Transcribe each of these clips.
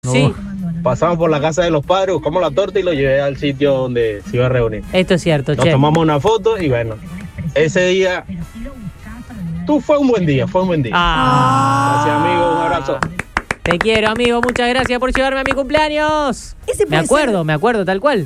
Sí. Pasamos por la casa de los padres, buscamos la torta y lo llevé al sitio donde se iba a reunir. Esto es cierto, Nos che. tomamos una foto y bueno, ese día... fue un buen día, Gracias, amigo, un abrazo. Te quiero, amigo, muchas gracias por llevarme a mi cumpleaños. Me acuerdo, tal cual.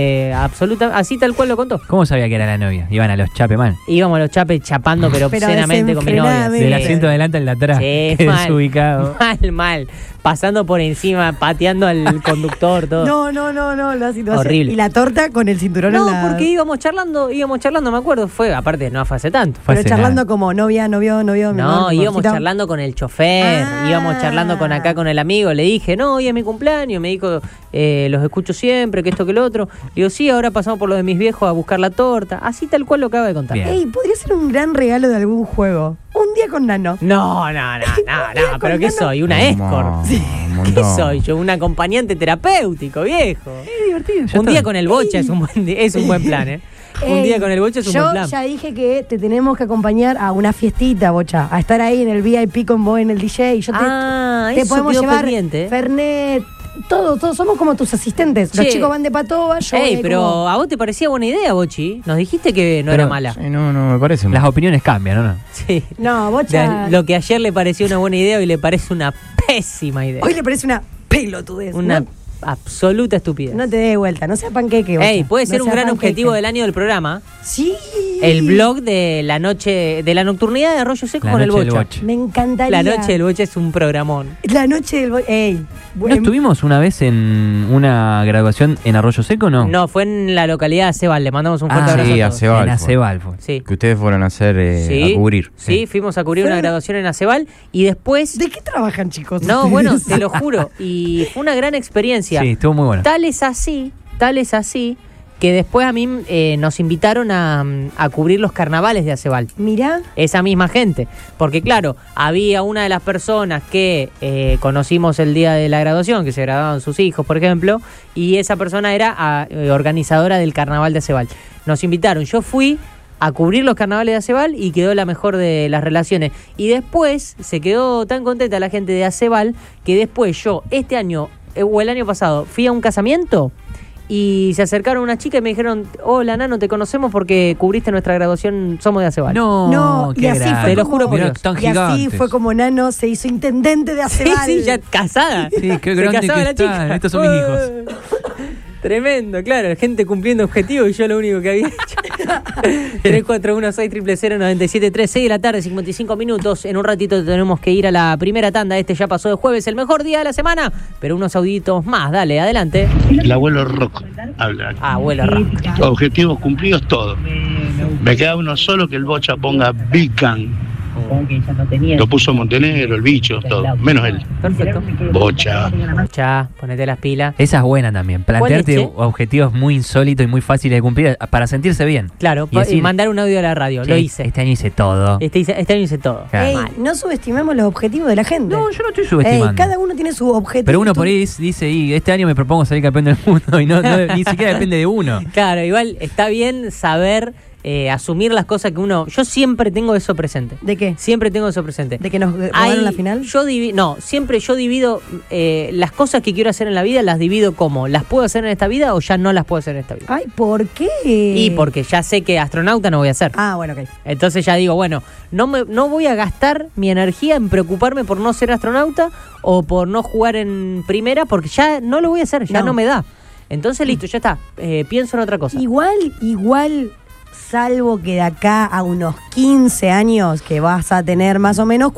Así tal cual lo contó. ¿Cómo sabía que era la novia? Iban a los chapes mal. Íbamos a los chapes chapando, pero obscenamente con mi novia. Del asiento adelante al de atrás. Sí, Qué mal, desubicado. mal. Pasando por encima, pateando al conductor, todo. No, la situación. Horrible. Y la torta con el cinturón No, en la... porque íbamos charlando, me acuerdo. Aparte, no fue hace tanto. Pero charlando como novio. No, íbamos charlando con el chofer, íbamos charlando con el amigo. Le dije, no, hoy es mi cumpleaños. Me dijo, los escucho siempre, que esto, que lo otro. Le digo, sí, ahora pasamos por lo de mis viejos a buscar la torta. Así tal cual lo acaba de contar. Ey, podría ser un gran regalo de algún juego. Un día con Nano. No, pero ¿qué soy? ¿Una escort? ¿Qué soy yo? Un acompañante terapéutico, viejo. Es divertido. Un día con el bocha es un buen plan, ¿eh? Un día con el bocha es un buen plan. Yo ya dije que te tenemos que acompañar a una fiestita, bocha. A estar ahí en el VIP con vos en el DJ. Te eso podemos quedó llevar pendiente. Fernet. Todos somos como tus asistentes. Los chicos van de patoba, yo pero como... ¿a vos te parecía buena idea, Bochi? Nos dijiste que no era mala. Sí, no me parece. Las opiniones cambian, ¿no? Sí. No, bocha... Lo que ayer le pareció una buena idea, hoy le parece una pésima idea. Hoy le parece una pelotudez. Una absoluta estupidez. No te dé vuelta, no sea panqueque. Ey, puede ser un gran objetivo del año del programa. Sí. El blog de la noche, de la nocturnidad de Arroyo Seco con el bocha. Me encantaría. La noche del bocha es un programón. La noche del bocha. Ey. ¿No estuvimos una vez en una graduación en Arroyo Seco, no? No, fue en la localidad de Acebal. Le mandamos un fuerte abrazo. Sí, a Acebal. En Acebal fue. Sí. Que ustedes fueron a hacer, a cubrir. Sí, fuimos a cubrir una graduación en Acebal y después... ¿De qué trabajan, chicos? No, bueno, te lo juro. Y fue una gran experiencia. Sí, estuvo muy bueno. Tal es así, que después a mí nos invitaron a cubrir los carnavales de Acebal. Mirá. Esa misma gente. Porque claro, había una de las personas que conocimos el día de la graduación, que se graduaban sus hijos, por ejemplo, y esa persona era organizadora del carnaval de Acebal. Nos invitaron, yo fui a cubrir los carnavales de Acebal y quedó la mejor de las relaciones. Y después se quedó tan contenta la gente de Acebal que después yo, este año o el año pasado, fui a un casamiento y se acercaron una chica y me dijeron, hola Nano, te conocemos porque cubriste nuestra graduación, somos de Acebal. No, y así fue. Te lo juro por Dios. Y así fue como Nano se hizo intendente de Acebal. Sí, ya casada. Sí, qué grande que la está. chica. Estos son mis hijos. Tremendo, claro, gente cumpliendo objetivos y yo lo único que había hecho. 341-600-973, 6 de la tarde, 55 minutos. En un ratito tenemos que ir a la primera tanda. Este ya pasó de jueves, el mejor día de la semana, pero unos auditos más. Dale, adelante. El abuelo Rock habla. Abuelo Rock. Objetivos cumplidos todos. Me queda uno solo, que el bocha ponga Bican. Lo puso Montenegro, el bicho, todo. Menos él. Perfecto. Bocha. Bocha, ponete las pilas. Esa es buena también. Plantearte objetivos muy insólitos y muy fáciles de cumplir para sentirse bien. Claro, y decir, mandar un audio a la radio. Sí, lo hice. Este año hice todo. Este año hice todo. Ey, no subestimemos los objetivos de la gente. No, yo no estoy subestimando. Cada uno tiene su objetivo. Pero uno por ahí dice, este año me propongo salir campeón del mundo y no ni siquiera depende de uno. Claro, igual está bien saber asumir las cosas que uno... Yo siempre tengo eso presente. ¿De qué? Siempre tengo eso presente. ¿De que nos robaron la final? Siempre yo divido las cosas que quiero hacer en la vida, las divido como, ¿las puedo hacer en esta vida o ya no las puedo hacer en esta vida? Ay, ¿por qué? Y porque ya sé que astronauta no voy a ser. Ah, bueno, ok. Entonces ya digo, bueno, no voy a gastar mi energía en preocuparme por no ser astronauta o por no jugar en primera porque ya no lo voy a hacer, ya no me da. Entonces listo, ya está. Pienso en otra cosa. Igual... Salvo que de acá a unos 15 años, que vas a tener más o menos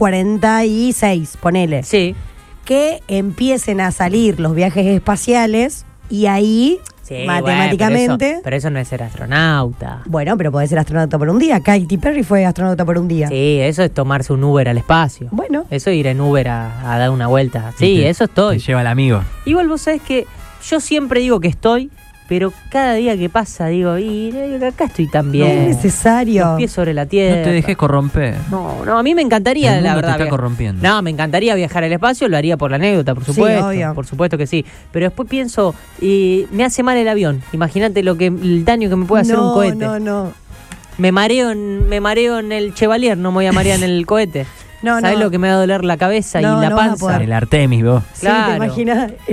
46, ponele. Sí. Que empiecen a salir los viajes espaciales y ahí, matemáticamente... Bueno, pero eso no es ser astronauta. Bueno, pero podés ser astronauta por un día. Katy Perry fue astronauta por un día. Sí, eso es tomarse un Uber al espacio. Bueno. Eso es ir en Uber a dar una vuelta. Sí, eso estoy. Te lleva el amigo. Igual vos sabés que yo siempre digo que estoy... Pero cada día que pasa, digo, acá estoy tan bien. No es necesario. Los pies sobre la tierra. No te dejes corromper. No, a mí me encantaría, la verdad. Te está corrompiendo. No, me encantaría viajar al espacio, lo haría por la anécdota, por supuesto. Sí, obvio. Por supuesto que sí. Pero después pienso, me hace mal el avión. Imagínate el daño que me puede hacer un cohete. No. Me mareo en el Chevalier, no me voy a marear en el cohete. ¿Sabés lo que me va a doler la cabeza y la panza? El Artemis, vos. Claro. Sí, te imaginas.